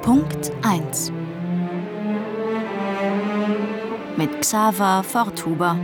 Punkt 1 mit Xaver Forthuber.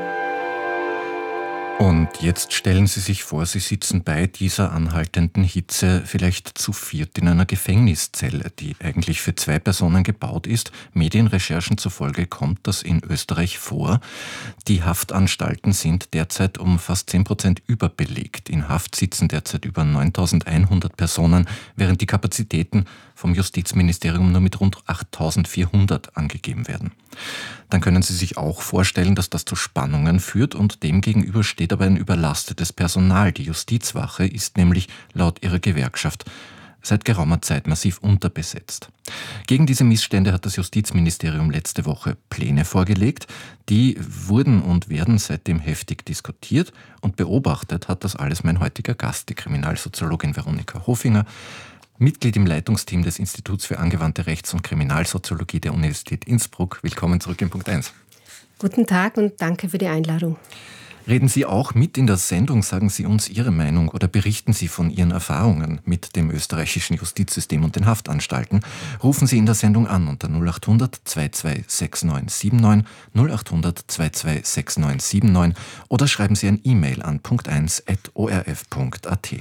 Und jetzt stellen Sie sich vor, Sie sitzen bei dieser anhaltenden Hitze vielleicht zu viert in einer Gefängniszelle, die eigentlich für 2 Personen gebaut ist. Medienrecherchen zufolge kommt das in Österreich vor. Die Haftanstalten sind derzeit um fast 10% überbelegt. In Haft sitzen derzeit über 9.100 Personen, während die Kapazitäten vom Justizministerium nur mit rund 8.400 angegeben werden. Dann können Sie sich auch vorstellen, dass das zu Spannungen führt und demgegenüber steht aber ein überlastetes Personal. Die Justizwache ist nämlich laut ihrer Gewerkschaft seit geraumer Zeit massiv unterbesetzt. Gegen diese Missstände hat das Justizministerium letzte Woche Pläne vorgelegt. Die wurden und werden seitdem heftig diskutiert und beobachtet hat das alles mein heutiger Gast, die Kriminalsoziologin Veronika Hofinger, Mitglied im Leitungsteam des Instituts für angewandte Rechts- und Kriminalsoziologie der Universität Innsbruck. Willkommen zurück in Punkt 1. Guten Tag und danke für die Einladung. Reden Sie auch mit in der Sendung, sagen Sie uns Ihre Meinung oder berichten Sie von Ihren Erfahrungen mit dem österreichischen Justizsystem und den Haftanstalten. Rufen Sie in der Sendung an unter 0800 226979, 0800 226979 oder schreiben Sie ein E-Mail an punkt1@orf.at.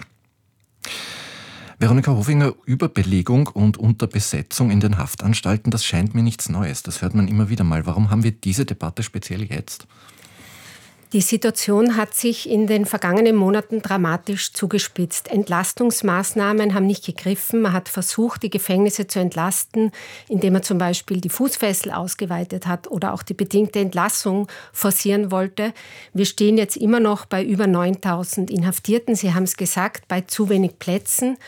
Veronika Hofinger, Überbelegung und Unterbesetzung in den Haftanstalten, das scheint mir nichts Neues. Das hört man immer wieder mal. Warum haben wir diese Debatte speziell jetzt? Die Situation hat sich in den vergangenen Monaten dramatisch zugespitzt. Entlastungsmaßnahmen haben nicht gegriffen. Man hat versucht, die Gefängnisse zu entlasten, indem man zum Beispiel die Fußfessel ausgeweitet hat oder auch die bedingte Entlassung forcieren wollte. Wir stehen jetzt immer noch bei über 9.000 Inhaftierten. Sie haben es gesagt, bei zu wenig Plätzen.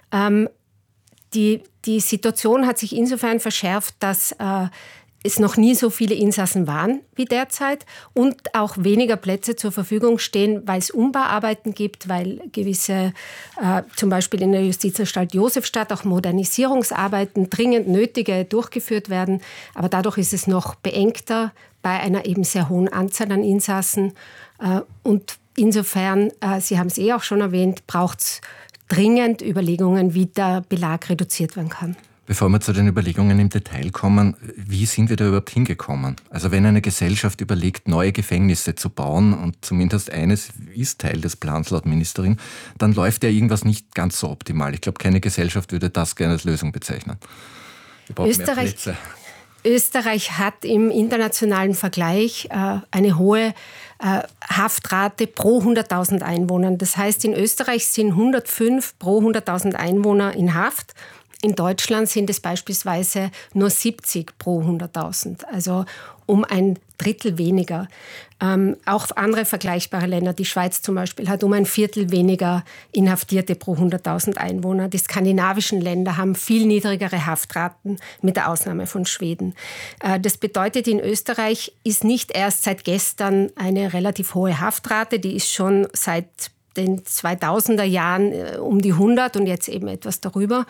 Die Situation hat sich insofern verschärft, dass es noch nie so viele Insassen waren wie derzeit und auch weniger Plätze zur Verfügung stehen, weil es Umbauarbeiten gibt, weil gewisse, zum Beispiel in der Justizanstalt Josefstadt, auch Modernisierungsarbeiten, dringend nötige, durchgeführt werden. Aber dadurch ist es noch beengter bei einer eben sehr hohen Anzahl an Insassen. Und insofern, Sie haben es auch schon erwähnt, braucht es dringend Überlegungen, wie der Belag reduziert werden kann. Bevor wir zu den Überlegungen im Detail kommen, wie sind wir da überhaupt hingekommen? Also wenn eine Gesellschaft überlegt, neue Gefängnisse zu bauen, und zumindest eines ist Teil des Plans laut Ministerin, dann läuft ja irgendwas nicht ganz so optimal. Ich glaube, keine Gesellschaft würde das gerne als Lösung bezeichnen. Wir brauchen mehr Plätze. Österreich hat im internationalen Vergleich eine hohe Haftrate pro 100.000 Einwohnern. Das heißt, in Österreich sind 105 pro 100.000 Einwohner in Haft. In Deutschland sind es beispielsweise nur 70 pro 100.000, also um ein Drittel weniger. Auch andere vergleichbare Länder, die Schweiz zum Beispiel, hat um ein Viertel weniger Inhaftierte pro 100.000 Einwohner. Die skandinavischen Länder haben viel niedrigere Haftraten, mit der Ausnahme von Schweden. Das bedeutet, in Österreich ist nicht erst seit gestern eine relativ hohe Haftrate, die ist schon seit den 2000er Jahren um die 100 und jetzt eben etwas darüber.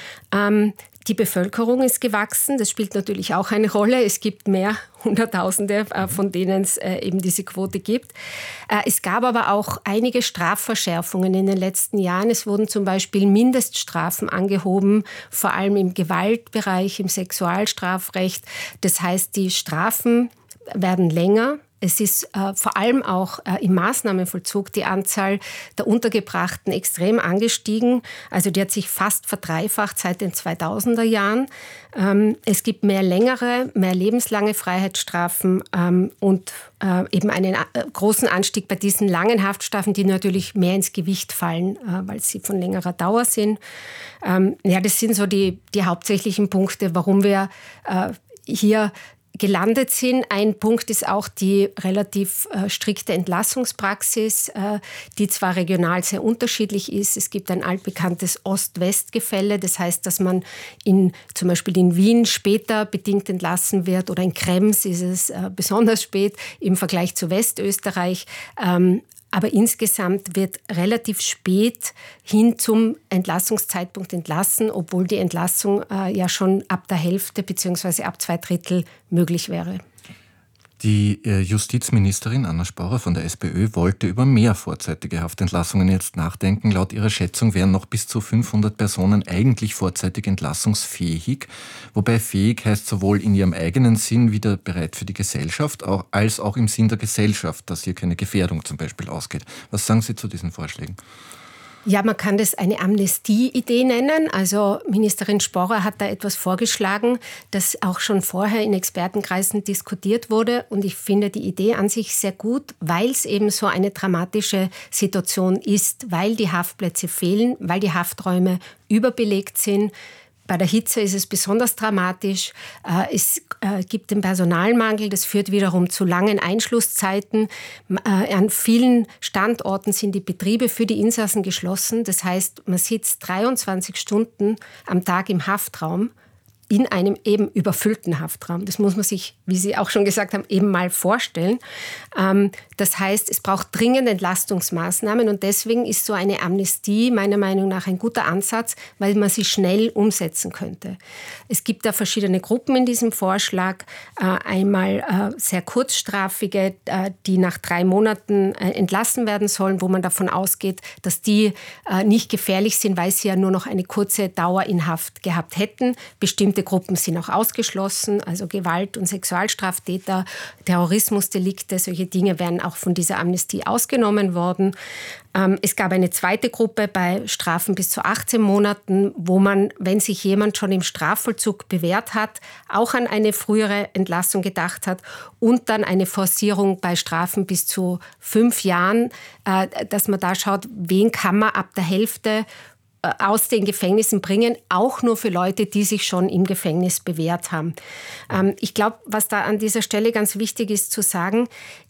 Die Bevölkerung ist gewachsen, das spielt natürlich auch eine Rolle. Es gibt mehr Hunderttausende, von denen es eben diese Quote gibt. Es gab aber auch einige Strafverschärfungen in den letzten Jahren. Es wurden zum Beispiel Mindeststrafen angehoben, vor allem im Gewaltbereich, im Sexualstrafrecht. Das heißt, die Strafen werden länger. Es ist vor allem auch im Maßnahmenvollzug die Anzahl der Untergebrachten extrem angestiegen. Also die hat sich fast verdreifacht seit den 2000er Jahren. Es gibt mehr längere, mehr lebenslange Freiheitsstrafen und eben einen großen Anstieg bei diesen langen Haftstrafen, die natürlich mehr ins Gewicht fallen, weil sie von längerer Dauer sind. Das sind so die hauptsächlichen Punkte, warum wir hier gelandet sind. Ein Punkt ist auch die relativ strikte Entlassungspraxis, die zwar regional sehr unterschiedlich ist. Es gibt ein altbekanntes Ost-West-Gefälle. Das heißt, dass man zum Beispiel in Wien später bedingt entlassen wird oder in Krems ist es besonders spät im Vergleich zu Westösterreich. Aber insgesamt wird relativ spät hin zum Entlassungszeitpunkt entlassen, obwohl die Entlassung ja schon ab der Hälfte bzw. ab 2/3 möglich wäre. Die Justizministerin Anna Spaurer von der SPÖ wollte über mehr vorzeitige Haftentlassungen jetzt nachdenken. Laut ihrer Schätzung wären noch bis zu 500 Personen eigentlich vorzeitig entlassungsfähig. Wobei fähig heißt sowohl in ihrem eigenen Sinn wieder bereit für die Gesellschaft, als auch im Sinn der Gesellschaft, dass hier keine Gefährdung zum Beispiel ausgeht. Was sagen Sie zu diesen Vorschlägen? Ja, man kann das eine Amnestie-Idee nennen. Also Ministerin Spaurer hat da etwas vorgeschlagen, das auch schon vorher in Expertenkreisen diskutiert wurde. Und ich finde die Idee an sich sehr gut, weil es eben so eine dramatische Situation ist, weil die Haftplätze fehlen, weil die Hafträume überbelegt sind. Bei der Hitze ist es besonders dramatisch. Es gibt den Personalmangel, das führt wiederum zu langen Einschlusszeiten. An vielen Standorten sind die Betriebe für die Insassen geschlossen. Das heißt, man sitzt 23 Stunden am Tag im Haftraum, in einem eben überfüllten Haftraum. Das muss man sich, wie Sie auch schon gesagt haben, eben mal vorstellen. Das heißt, es braucht dringend Entlastungsmaßnahmen und deswegen ist so eine Amnestie meiner Meinung nach ein guter Ansatz, weil man sie schnell umsetzen könnte. Es gibt da verschiedene Gruppen in diesem Vorschlag. Einmal sehr kurzstrafige, die nach 3 Monaten entlassen werden sollen, wo man davon ausgeht, dass die nicht gefährlich sind, weil sie ja nur noch eine kurze Dauer in Haft gehabt hätten. Bestimmte Gruppen sind auch ausgeschlossen, also Gewalt- und Sexualstraftäter, Terrorismusdelikte, solche Dinge wären auch von dieser Amnestie ausgenommen worden. Es gab eine zweite Gruppe bei Strafen bis zu 18 Monaten, wo man, wenn sich jemand schon im Strafvollzug bewährt hat, auch an eine frühere Entlassung gedacht hat und dann eine Forcierung bei Strafen bis zu 5 Jahren, dass man da schaut, wen kann man ab der Hälfte aus den Gefängnissen bringen, auch nur für Leute, die sich schon im Gefängnis bewährt haben. Ich glaube, was da an dieser Stelle ganz wichtig ist zu sagen,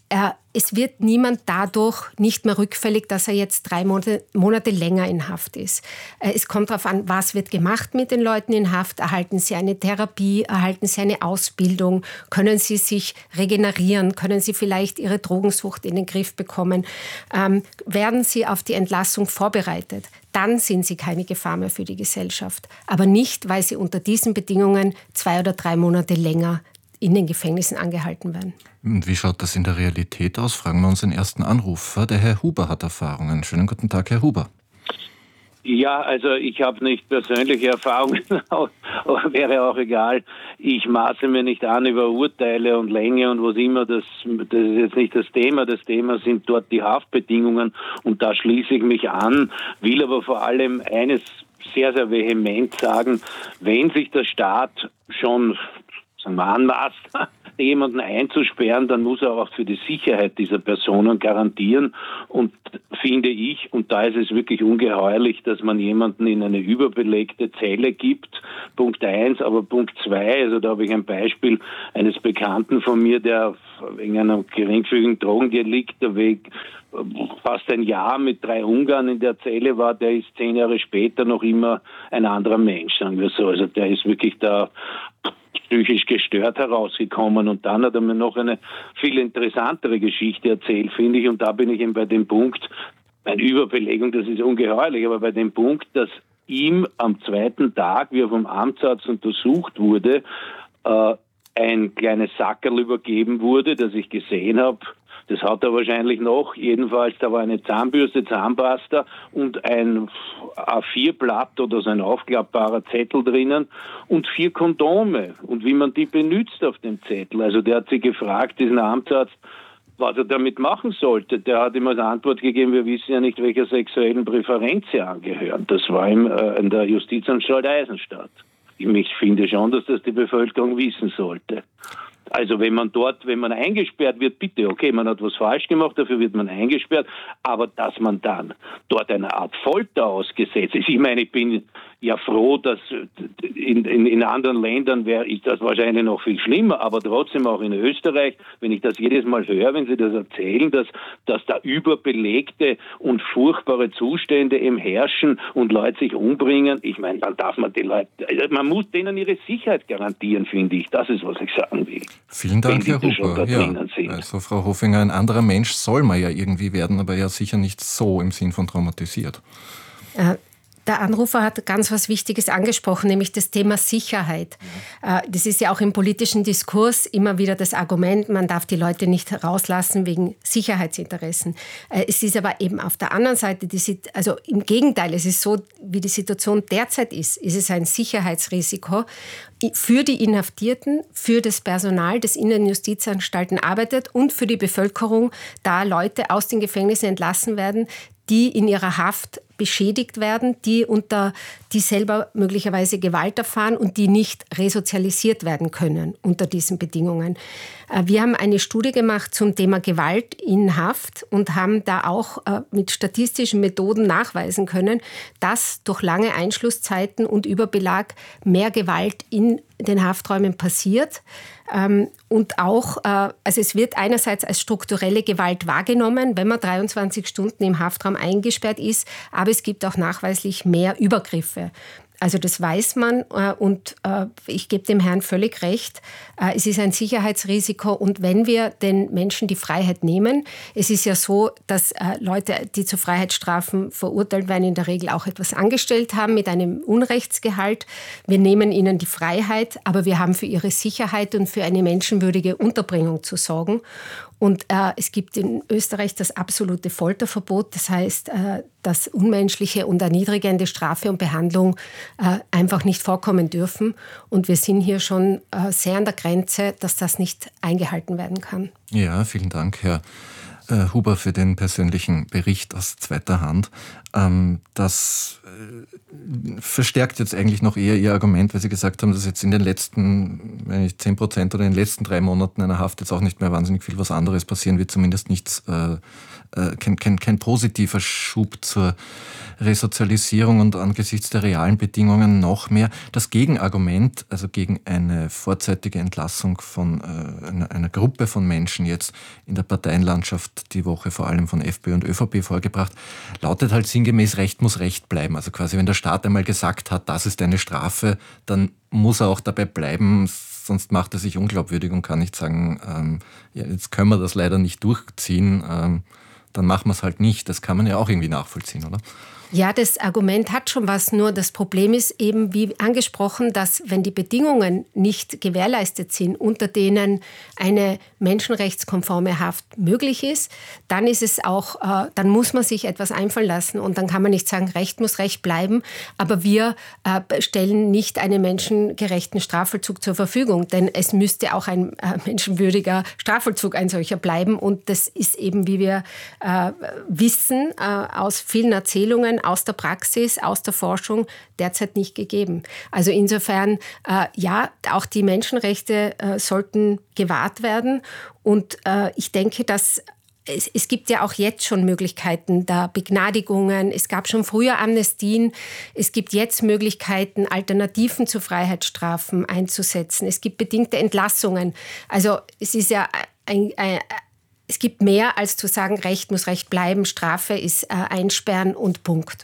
es wird niemand dadurch nicht mehr rückfällig, dass er jetzt 3 Monate länger in Haft ist. Es kommt darauf an, was wird gemacht mit den Leuten in Haft. Erhalten sie eine Therapie, erhalten sie eine Ausbildung, können sie sich regenerieren, können sie vielleicht ihre Drogensucht in den Griff bekommen, werden sie auf die Entlassung vorbereitet. Dann sind sie keine Gefahr mehr für die Gesellschaft. Aber nicht, weil sie unter diesen Bedingungen 2 oder 3 Monate länger in den Gefängnissen angehalten werden. Und wie schaut das in der Realität aus? Fragen wir unseren ersten Anrufer. Der Herr Huber hat Erfahrungen. Schönen guten Tag, Herr Huber. Ja, also ich habe nicht persönliche Erfahrungen, aber wäre auch egal. Ich maße mir nicht an über Urteile und Länge und was immer. Das ist jetzt nicht das Thema. Das Thema sind dort die Haftbedingungen und da schließe ich mich an, will aber vor allem eines sehr, sehr vehement sagen, wenn sich der Staat schon anmaßt, jemanden einzusperren, dann muss er auch für die Sicherheit dieser Personen garantieren. Und finde ich, und da ist es wirklich ungeheuerlich, dass man jemanden in eine überbelegte Zelle gibt. Punkt 1, aber Punkt 2, also da habe ich ein Beispiel eines Bekannten von mir, der wegen einem geringfügigen Drogendelikt fast ein Jahr mit 3 Ungarn in der Zelle war, der ist 10 Jahre später noch immer ein anderer Mensch, sagen wir so. Also der ist wirklich da psychisch gestört herausgekommen und dann hat er mir noch eine viel interessantere Geschichte erzählt, finde ich, und da bin ich eben bei dem Punkt, eine Überbelegung, das ist ungeheuerlich, aber bei dem Punkt, dass ihm am 2. Tag, wie er vom Amtsarzt untersucht wurde, ein kleines Sackerl übergeben wurde, das ich gesehen habe. Das hat er wahrscheinlich noch. Jedenfalls, da war eine Zahnbürste, Zahnpasta und ein A4-Blatt oder so ein aufklappbarer Zettel drinnen und 4 Kondome und wie man die benutzt auf dem Zettel. Also der hat sich gefragt, diesen Amtsarzt, was er damit machen sollte. Der hat ihm als Antwort gegeben, wir wissen ja nicht, welcher sexuellen Präferenz sie angehören. Das war in der Justizanstalt Eisenstadt. Ich finde schon, dass das die Bevölkerung wissen sollte. Also wenn man eingesperrt wird, bitte, okay, man hat was falsch gemacht, dafür wird man eingesperrt, aber dass man dann dort eine Art Folter ausgesetzt ist. Ich meine, ich bin ja froh, dass in anderen Ländern ist das wahrscheinlich noch viel schlimmer, aber trotzdem auch in Österreich, wenn ich das jedes Mal höre, wenn Sie das erzählen, dass da überbelegte und furchtbare Zustände eben herrschen und Leute sich umbringen, ich meine, dann darf man die Leute, man muss denen ihre Sicherheit garantieren, finde ich. Das ist, was ich sagen will. Vielen Dank, Herr Huber. Ja, also Frau Hofinger, ein anderer Mensch soll man ja irgendwie werden, aber ja sicher nicht so im Sinn von traumatisiert. der Anrufer hat ganz was Wichtiges angesprochen, nämlich das Thema Sicherheit. Das ist ja auch im politischen Diskurs immer wieder das Argument, man darf die Leute nicht rauslassen wegen Sicherheitsinteressen. Es ist aber eben auf der anderen Seite, also im Gegenteil, es ist so, wie die Situation derzeit ist es ein Sicherheitsrisiko für die Inhaftierten, für das Personal, das in den Justizanstalten arbeitet und für die Bevölkerung, da Leute aus den Gefängnissen entlassen werden, die in ihrer Haft beschädigt werden, die selber möglicherweise Gewalt erfahren und die nicht resozialisiert werden können unter diesen Bedingungen. Wir haben eine Studie gemacht zum Thema Gewalt in Haft und haben da auch mit statistischen Methoden nachweisen können, dass durch lange Einschlusszeiten und Überbelag mehr Gewalt in den Hafträumen passiert. Und auch, also es wird einerseits als strukturelle Gewalt wahrgenommen, wenn man 23 Stunden im Haftraum eingesperrt ist, aber es gibt auch nachweislich mehr Übergriffe. Also das weiß man und ich gebe dem Herrn völlig recht. Es ist ein Sicherheitsrisiko und wenn wir den Menschen die Freiheit nehmen, es ist ja so, dass Leute, die zu Freiheitsstrafen verurteilt werden, in der Regel auch etwas angestellt haben mit einem Unrechtsgehalt. Wir nehmen ihnen die Freiheit, aber wir haben für ihre Sicherheit und für eine menschenwürdige Unterbringung zu sorgen. Und es gibt in Österreich das absolute Folterverbot. Das heißt, dass unmenschliche und erniedrigende Strafe und Behandlung einfach nicht vorkommen dürfen. Und wir sind hier schon sehr an der Grenze, dass das nicht eingehalten werden kann. Ja, vielen Dank, Herr Huber, für den persönlichen Bericht aus zweiter Hand. Das verstärkt jetzt eigentlich noch eher Ihr Argument, weil Sie gesagt haben, dass jetzt in den letzten 10% oder in den letzten 3 Monaten einer Haft jetzt auch nicht mehr wahnsinnig viel was anderes passieren wird, zumindest nichts, kein positiver Schub zur Resozialisierung und angesichts der realen Bedingungen noch mehr. Das Gegenargument, also gegen eine vorzeitige Entlassung von einer Gruppe von Menschen jetzt in der Parteienlandschaft die Woche vor allem von FPÖ und ÖVP vorgebracht, lautet halt sinngemäß, Recht muss Recht bleiben. Also quasi, wenn der Staat einmal gesagt hat, das ist eine Strafe, dann muss er auch dabei bleiben, sonst macht er sich unglaubwürdig und kann nicht sagen, ja, jetzt können wir das leider nicht durchziehen, dann machen wir es halt nicht. Das kann man ja auch irgendwie nachvollziehen, oder? Ja, das Argument hat schon was, nur das Problem ist eben, wie angesprochen, dass wenn die Bedingungen nicht gewährleistet sind, unter denen eine menschenrechtskonforme Haft möglich ist, dann ist es auch, dann muss man sich etwas einfallen lassen und dann kann man nicht sagen, Recht muss Recht bleiben, aber wir stellen nicht einen menschengerechten Strafvollzug zur Verfügung, denn es müsste auch ein menschenwürdiger Strafvollzug ein solcher bleiben und das ist eben, wie wir wissen, aus vielen Erzählungen, aus der Praxis, aus der Forschung derzeit nicht gegeben. Also insofern, ja, auch die Menschenrechte sollten gewahrt werden. Und ich denke, dass es gibt ja auch jetzt schon Möglichkeiten der Begnadigungen. Es gab schon früher Amnestien. Es gibt jetzt Möglichkeiten, Alternativen zu Freiheitsstrafen einzusetzen. Es gibt bedingte Entlassungen. Also es ist ja es gibt mehr als zu sagen, Recht muss Recht bleiben, Strafe ist einsperren und Punkt.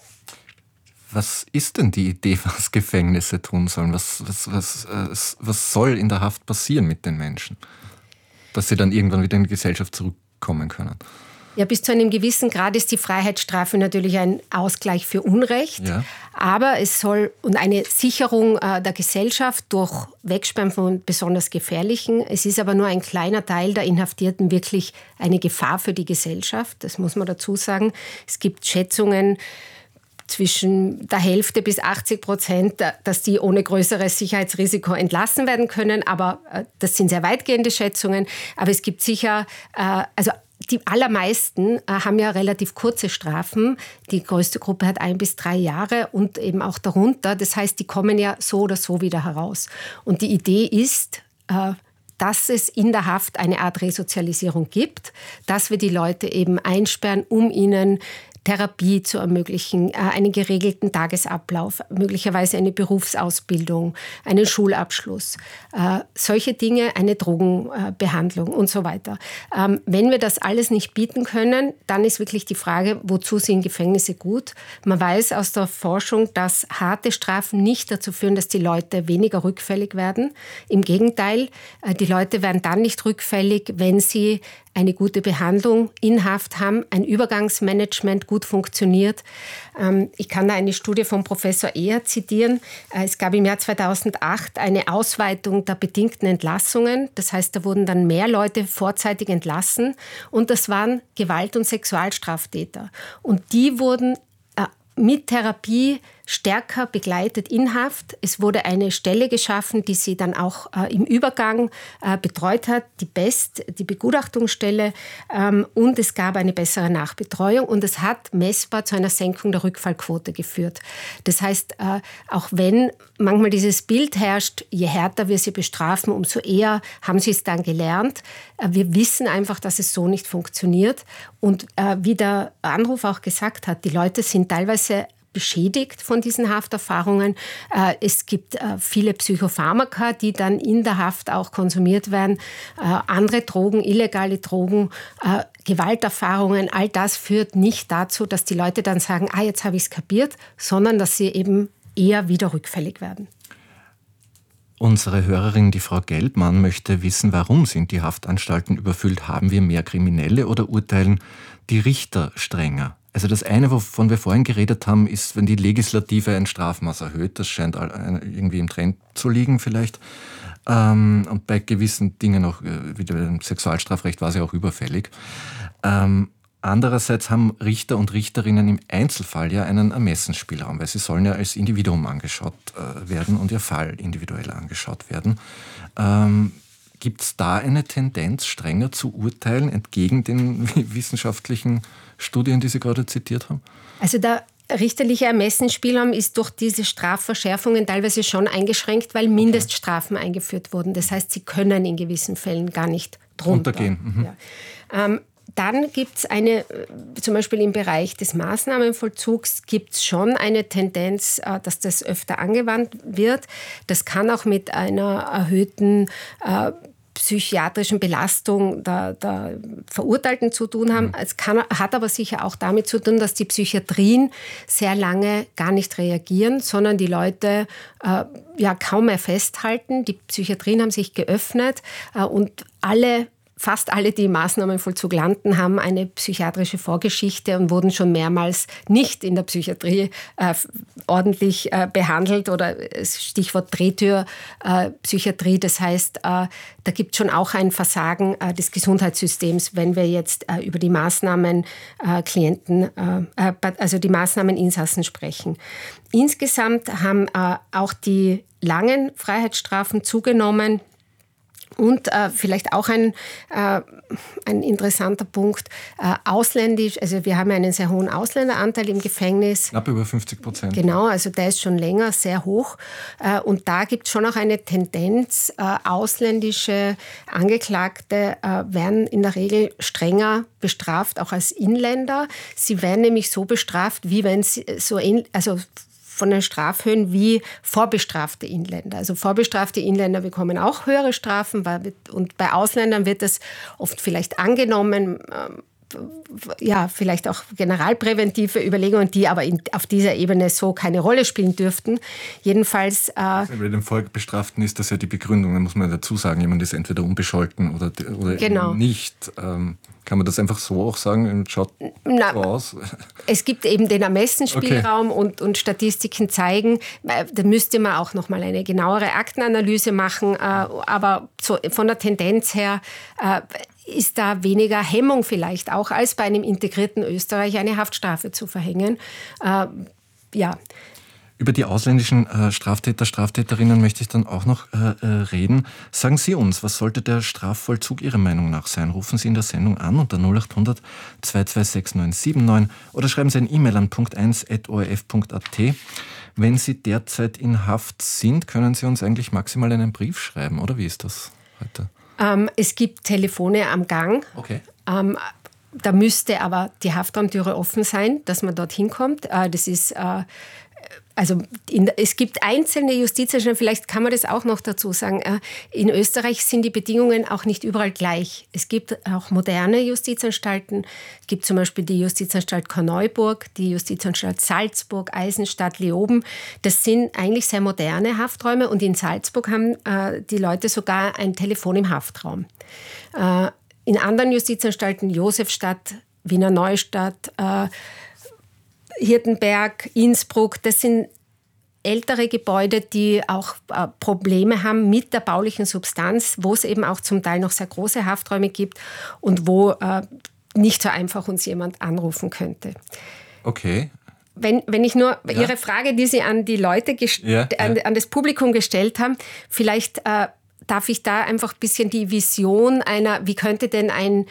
Was ist denn die Idee, was Gefängnisse tun sollen? Was soll in der Haft passieren mit den Menschen, dass sie dann irgendwann wieder in die Gesellschaft zurückkommen können? Ja, bis zu einem gewissen Grad ist die Freiheitsstrafe natürlich ein Ausgleich für Unrecht. Ja. Aber es soll und eine Sicherung der Gesellschaft durch Wegsperren von besonders Gefährlichen. Es ist aber nur ein kleiner Teil der Inhaftierten wirklich eine Gefahr für die Gesellschaft. Das muss man dazu sagen. Es gibt Schätzungen zwischen der Hälfte bis 80%, dass die ohne größeres Sicherheitsrisiko entlassen werden können. Aber das sind sehr weitgehende Schätzungen. Aber es gibt sicher, die allermeisten haben ja relativ kurze Strafen. Die größte Gruppe hat 1 bis 3 Jahre und eben auch darunter. Das heißt, die kommen ja so oder so wieder heraus. Und die Idee ist, dass es in der Haft eine Art Resozialisierung gibt, dass wir die Leute eben einsperren, um ihnen Therapie zu ermöglichen, einen geregelten Tagesablauf, möglicherweise eine Berufsausbildung, einen Schulabschluss, solche Dinge, eine Drogenbehandlung und so weiter. Wenn wir das alles nicht bieten können, dann ist wirklich die Frage, wozu sind Gefängnisse gut? Man weiß aus der Forschung, dass harte Strafen nicht dazu führen, dass die Leute weniger rückfällig werden. Im Gegenteil, die Leute werden dann nicht rückfällig, wenn sie eine gute Behandlung in Haft haben, ein Übergangsmanagement gut funktioniert. Ich kann da eine Studie von Professor Eher zitieren. Es gab im Jahr 2008 eine Ausweitung der bedingten Entlassungen. Das heißt, da wurden dann mehr Leute vorzeitig entlassen und das waren Gewalt- und Sexualstraftäter. Und die wurden mit Therapie stärker begleitet in Haft. Es wurde eine Stelle geschaffen, die sie dann auch im Übergang betreut hat, die BEST, die Begutachtungsstelle, und es gab eine bessere Nachbetreuung und es hat messbar zu einer Senkung der Rückfallquote geführt. Das heißt, auch wenn manchmal dieses Bild herrscht, je härter wir sie bestrafen, umso eher haben sie es dann gelernt. Wir wissen einfach, dass es so nicht funktioniert. Und wie der Anruf auch gesagt hat, die Leute sind teilweise beschädigt von diesen Hafterfahrungen. Es gibt viele Psychopharmaka, die dann in der Haft auch konsumiert werden. Andere Drogen, illegale Drogen, Gewalterfahrungen, all das führt nicht dazu, dass die Leute dann sagen, jetzt habe ich es kapiert, sondern dass sie eben eher wieder rückfällig werden. Unsere Hörerin, die Frau Gelbmann, möchte wissen, warum sind die Haftanstalten überfüllt? Haben wir mehr Kriminelle oder urteilen die Richter strenger? Also das eine, wovon wir vorhin geredet haben, ist, wenn die Legislative ein Strafmaß erhöht. Das scheint irgendwie im Trend zu liegen vielleicht. Und bei gewissen Dingen auch, wie beim Sexualstrafrecht, war es ja auch überfällig. Andererseits haben Richter und Richterinnen im Einzelfall ja einen Ermessensspielraum, weil sie sollen ja als Individuum angeschaut werden und ihr Fall individuell angeschaut werden. Gibt es da eine Tendenz, strenger zu urteilen, entgegen den wissenschaftlichen Studien, die Sie gerade zitiert haben? Also der richterliche Ermessensspielraum ist durch diese Strafverschärfungen teilweise schon eingeschränkt, weil Mindeststrafen eingeführt wurden. Das heißt, sie können in gewissen Fällen gar nicht drunter gehen. Mhm. Ja. Dann gibt es zum Beispiel im Bereich des Maßnahmenvollzugs gibt es schon eine Tendenz, dass das öfter angewandt wird. Das kann auch mit einer erhöhten psychiatrischen Belastung der Verurteilten zu tun haben. Es hat aber sicher auch damit zu tun, dass die Psychiatrien sehr lange gar nicht reagieren, sondern die Leute kaum mehr festhalten. Die Psychiatrien haben sich geöffnet und fast alle, die im Maßnahmenvollzug landen, haben eine psychiatrische Vorgeschichte und wurden schon mehrmals nicht in der Psychiatrie ordentlich behandelt oder Stichwort Drehtürpsychiatrie. Das heißt, da gibt es schon auch ein Versagen des Gesundheitssystems, wenn wir jetzt über die also die Maßnahmeninsassen sprechen. Insgesamt haben auch die langen Freiheitsstrafen zugenommen. Und vielleicht auch ein interessanter Punkt, ausländisch, also wir haben einen sehr hohen Ausländeranteil im Gefängnis. Knapp über 50%. Genau, also der ist schon länger sehr hoch. Und da gibt es schon auch eine Tendenz, ausländische Angeklagte werden in der Regel strenger bestraft, auch als Inländer. Sie werden nämlich so bestraft, wie wenn sie von den Strafhöhen wie vorbestrafte Inländer. Also vorbestrafte Inländer bekommen auch höhere Strafen und bei Ausländern wird das oft vielleicht angenommen, vielleicht auch generalpräventive Überlegungen, die aber auf dieser Ebene so keine Rolle spielen dürften. Jedenfalls... Bei den Vorbestraften ist das ja die Begründung, da muss man dazu sagen, jemand ist entweder unbescholten oder genau. Nicht. Kann man das einfach so auch sagen? Schaut so aus? Es gibt eben den Ermessensspielraum und Statistiken zeigen, da müsste man auch noch mal eine genauere Aktenanalyse machen, aber so von der Tendenz her ist da weniger Hemmung vielleicht auch, als bei einem integrierten Österreich eine Haftstrafe zu verhängen. Über die ausländischen Straftäter, Straftäterinnen möchte ich dann auch noch reden. Sagen Sie uns, was sollte der Strafvollzug Ihrer Meinung nach sein? Rufen Sie in der Sendung an unter 0800 226 979 oder schreiben Sie eine E-Mail an punkt1@orf.at. Wenn Sie derzeit in Haft sind, können Sie uns eigentlich maximal einen Brief schreiben, oder wie ist das heute? Es gibt Telefone am Gang. Okay. Da müsste aber die Haftraumtüre offen sein, dass man dorthin kommt. Das ist... es gibt einzelne Justizanstalten, vielleicht kann man das auch noch dazu sagen, in Österreich sind die Bedingungen auch nicht überall gleich. Es gibt auch moderne Justizanstalten. Es gibt zum Beispiel die Justizanstalt Korneuburg, die Justizanstalt Salzburg, Eisenstadt, Leoben. Das sind eigentlich sehr moderne Hafträume und in Salzburg haben die Leute sogar ein Telefon im Haftraum. In anderen Justizanstalten, Josefstadt, Wiener Neustadt, Hirtenberg, Innsbruck, das sind ältere Gebäude, die auch Probleme haben mit der baulichen Substanz, wo es eben auch zum Teil noch sehr große Hafträume gibt und wo nicht so einfach uns jemand anrufen könnte. Okay. Wenn ich nur Ihre Frage, die Sie an die Leute, an das Publikum gestellt haben, vielleicht darf ich da einfach ein bisschen die Vision wie könnte denn ein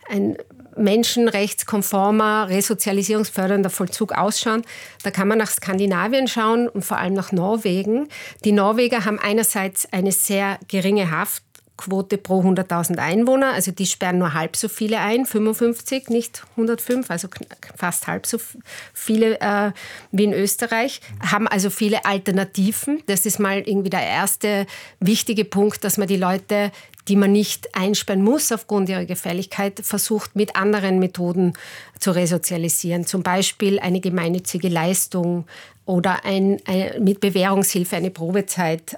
menschenrechtskonformer, resozialisierungsfördernder Vollzug ausschauen. Da kann man nach Skandinavien schauen und vor allem nach Norwegen. Die Norweger haben einerseits eine sehr geringe Haftquote pro 100.000 Einwohner, also die sperren nur halb so viele ein, 55, nicht 105, also fast halb so viele wie in Österreich, haben also viele Alternativen. Das ist mal irgendwie der erste wichtige Punkt, dass man die Leute, die man nicht einsperren muss aufgrund ihrer Gefährlichkeit, versucht mit anderen Methoden zu resozialisieren. Zum Beispiel eine gemeinnützige Leistung oder mit Bewährungshilfe eine Probezeit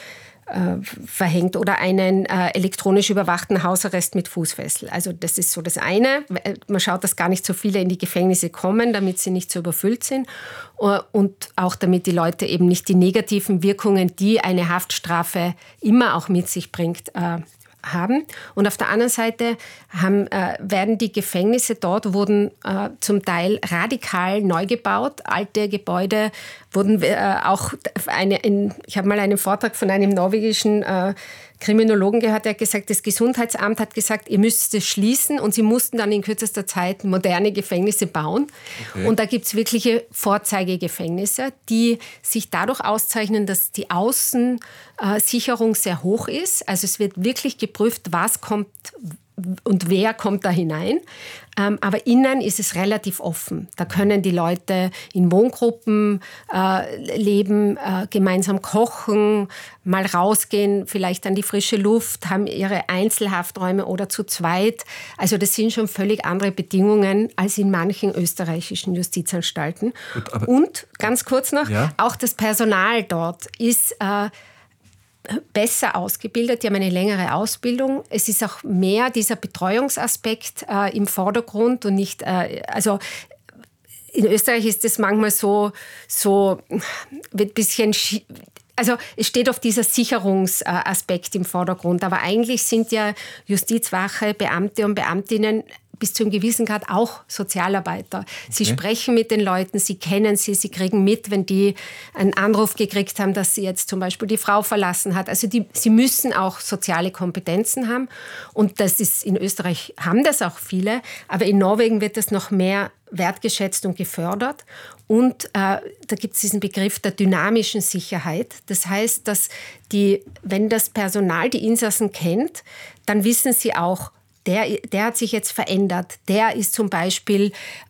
verhängt oder einen elektronisch überwachten Hausarrest mit Fußfessel. Also das ist so das eine. Man schaut, dass gar nicht so viele in die Gefängnisse kommen, damit sie nicht so überfüllt sind und auch damit die Leute eben nicht die negativen Wirkungen, die eine Haftstrafe immer auch mit sich bringt, haben. Und auf der anderen Seite werden die Gefängnisse dort wurden zum Teil radikal neu gebaut. Alte Gebäude wurden auch ich habe mal einen Vortrag von einem norwegischen Kriminologen gehört, der hat gesagt, das Gesundheitsamt hat gesagt, ihr müsst es schließen und sie mussten dann in kürzester Zeit moderne Gefängnisse bauen. Okay. Und da gibt es wirkliche Vorzeigegefängnisse, die sich dadurch auszeichnen, dass die Außensicherung sehr hoch ist. Also es wird wirklich geprüft, was kommt und wer kommt da hinein. Aber innen ist es relativ offen. Da können die Leute in Wohngruppen leben, gemeinsam kochen, mal rausgehen, vielleicht an die frische Luft, haben ihre Einzelhafträume oder zu zweit. Also das sind schon völlig andere Bedingungen als in manchen österreichischen Justizanstalten. Gut, und ganz kurz noch, auch das Personal dort ist besser ausgebildet, die haben eine längere Ausbildung. Es ist auch mehr dieser Betreuungsaspekt im Vordergrund und nicht, also in Österreich ist das manchmal so wird ein bisschen, also es steht oft dieser Sicherungsaspekt im Vordergrund, aber eigentlich sind ja Justizwache, Beamte und Beamtinnen bis zu einem gewissen Grad auch Sozialarbeiter. Sie sprechen mit den Leuten, sie kennen sie kriegen mit, wenn die einen Anruf gekriegt haben, dass sie jetzt zum Beispiel die Frau verlassen hat. Also sie müssen auch soziale Kompetenzen haben. Und das ist in Österreich, haben das auch viele, aber in Norwegen wird das noch mehr wertgeschätzt und gefördert. Und da gibt es diesen Begriff der dynamischen Sicherheit. Das heißt, dass wenn das Personal die Insassen kennt, dann wissen sie auch, der hat sich jetzt verändert. Der ist zum Beispiel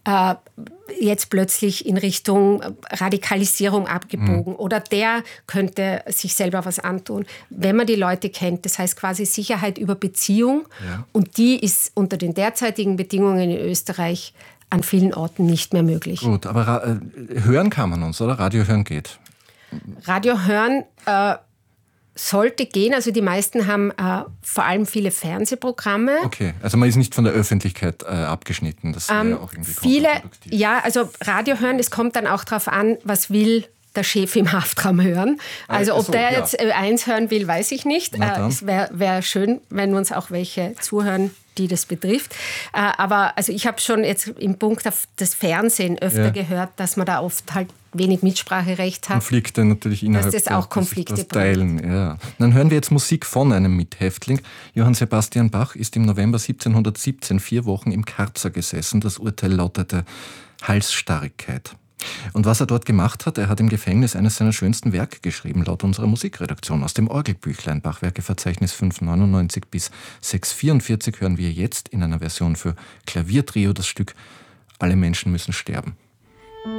jetzt plötzlich in Richtung Radikalisierung abgebogen. Oder der könnte sich selber was antun. Wenn man die Leute kennt, das heißt quasi Sicherheit über Beziehung. Ja. Und die ist unter den derzeitigen Bedingungen in Österreich an vielen Orten nicht mehr möglich. Gut, aber hören kann man uns, oder? Radio hören geht? Radio hören sollte gehen. Also die meisten haben vor allem viele Fernsehprogramme. Okay, also man ist nicht von der Öffentlichkeit abgeschnitten. Das wäre auch irgendwie kontraproduktiv. Ja, also Radio hören, es kommt dann auch darauf an, was will der Chef im Haftraum hören. Also ob der jetzt eins hören will, weiß ich nicht. Es wäre schön, wenn uns auch welche zuhören, die das betrifft. Aber also ich habe schon jetzt im Punkt auf das Fernsehen öfter gehört, dass man da oft halt wenig Mitspracherecht hat. Konflikte natürlich innerhalb dass das auch Konflikte das teilen. Ja. Dann hören wir jetzt Musik von einem Mithäftling. Johann Sebastian Bach ist im November 1717 4 Wochen im Karzer gesessen. Das Urteil lautete Halsstarrigkeit. Und was er dort gemacht hat, er hat im Gefängnis eines seiner schönsten Werke geschrieben, laut unserer Musikredaktion, aus dem Orgelbüchlein. Bachwerkeverzeichnis 599 bis 644 hören wir jetzt in einer Version für Klaviertrio das Stück Alle Menschen müssen sterben.